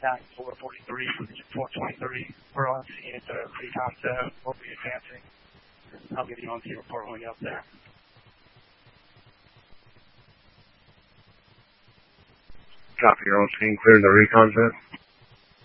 443, 423. We're on scene at the pre-concept. We'll be advancing. I'll give you on scene report when we get up there. Copy, your own scene, clearing the recon set.